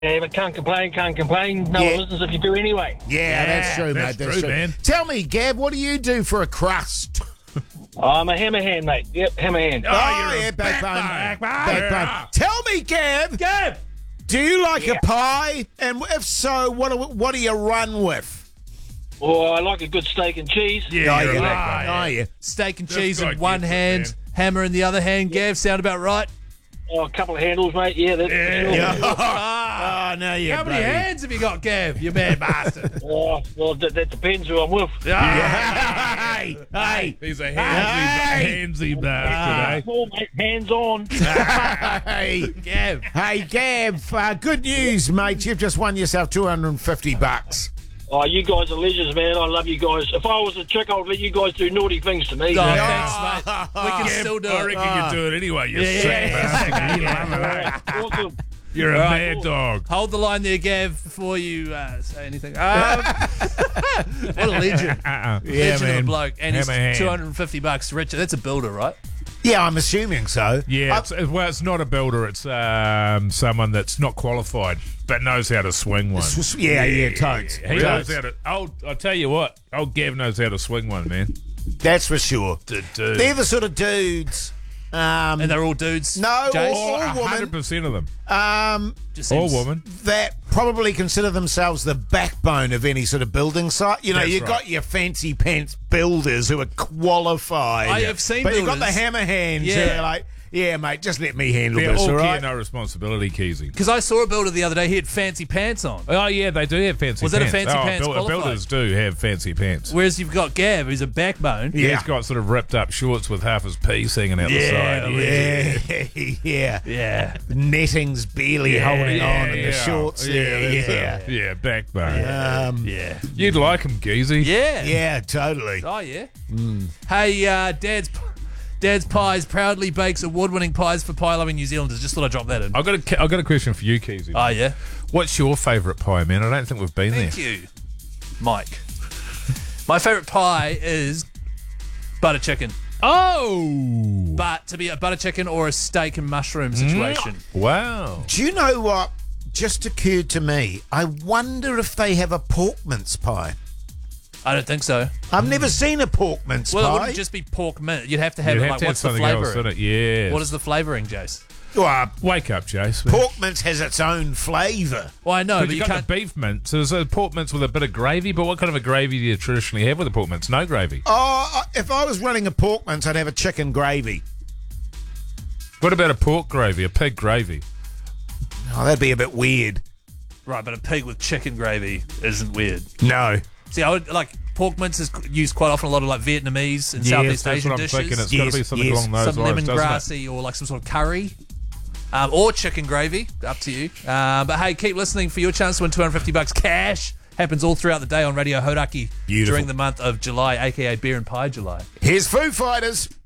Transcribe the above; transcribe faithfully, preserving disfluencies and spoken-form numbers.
Yeah, but can't complain, can't complain. No Yeah. one listens if you do anyway. Yeah, that's true, that's mate. That's true, man. Tell me, Gab, what do you do for a crust? I'm a hammer hand, mate. Yep, hammer hand. Oh, you're a yeah, backbone. backbone. Backbone. Yeah. Tell me, Gab, Gav! do you like Yeah. a pie? And if so, what do, what do you run with? Oh, I like a good steak and cheese. Yeah, oh, you're yeah. a backbone. Oh, yeah. Steak and This cheese guy in one gets it, hand, man. hammer in the other hand. Gav, sound about right? Oh, a couple of handles, mate. Yeah, that's Yeah. for sure. Oh, no, yeah. How many hands have you got, Gav? You bad bastard. Oh, well, that, that depends who I'm with. Hey, hey, He's a handsy, Hey. handsy bastard, Oh, mate, hands on. hey. Gav. Hey, Gav, uh, good news, mate. You've just won yourself two hundred fifty bucks. Oh, you guys are legends, man. I love you guys. If I was a chick, I'd let you guys do naughty things to me. Oh, Yeah. thanks, mate. We can Gav, still do I it. reckon you do it anyway, you Yeah, sick yeah, bastard. You love that. Awesome. You're a Right. mad dog. Hold the line there, Gav, before you uh, say anything. Um, what a legend. Uh-uh. legend of a bloke. And he's Hammer hand. two hundred fifty bucks. Richard, that's a builder, right? Yeah, I'm assuming so. Yeah, Uh, it's, it's- well, it's not a builder. It's um, someone that's not qualified but knows how to swing one. s- yeah, yeah, totes. He knows how to. I'll, I'll tell you what. Old Gav knows how to swing one, man. That's for sure. The dude. They're the sort of dudes. Um, And they're all dudes. No, Jace? all- A hundred woman. percent of them. um, Just All seems- woman. that probably consider themselves the backbone of any sort of building site. You know, That's you've right. got your fancy pants builders who are qualified. I have seen but you've got the builders. hammer hands Yeah. who are like, yeah, mate, just let me handle They're this, all all care, right? no responsibility, Keezy. Because I saw a builder the other day. He had fancy pants on. Oh yeah, they do have fancy Was that a pants. fancy oh, pants buil- qualified? builders do have fancy pants. Whereas you've got Gav, who's a backbone. Yeah, Yeah. he's got sort of ripped up shorts with half his piece hanging out Yeah, the side. Yeah, yeah. Yeah. Netting's barely holding on in the yeah. shorts. Yeah, Yeah, that's yeah. it. yeah, backbone. Um, Yeah. You'd like him, Geezy. Yeah. yeah, totally. Oh, yeah. Hey, uh, Dad's Dad's Pies proudly bakes award-winning pies for pie-loving New Zealanders. Just thought I'd drop that in. I got a, I got a question for you, Keezy. Oh, yeah? What's your favourite pie, man? I don't think we've been Thank there. you, Mike. My favourite pie is butter chicken. Oh, But to be a butter chicken or a steak and mushroom situation. wow. Do you know what just occurred to me? I wonder if they have a pork mince pie. I don't think so. I've never seen a pork mince Well, it pie. wouldn't just be pork mint. You'd have to have You'd it have like, to have what's the something flavour? else in it. Yeah. What is the flavouring, Jace? Well, Wake up, Jace. pork mince has its own flavour. Well, I know, But but you you got can't. the beef mince. There's a pork mince with a bit of gravy, but what kind of a gravy do you traditionally have with a pork mince? No gravy. Oh, if I was running a pork mince, I'd have a chicken gravy. What about a pork gravy, a pig gravy? Oh, that'd be a bit weird. Right, but a pig with chicken gravy isn't weird. No. See, I would like pork mince is used quite often a lot of like Vietnamese and Yes, Southeast that's Asian what I'm dishes. thinking. It's Yes, got to be something yes. along those Some lines, doesn't it? lemongrassy or like some sort of curry. Um, or chicken gravy, up to you. Uh, but hey, keep listening for your chance to win two hundred fifty bucks cash. Happens all throughout the day on Radio Hodaki Beautiful. during the month of July, aka Beer and Pie July. Here's Foo Fighters.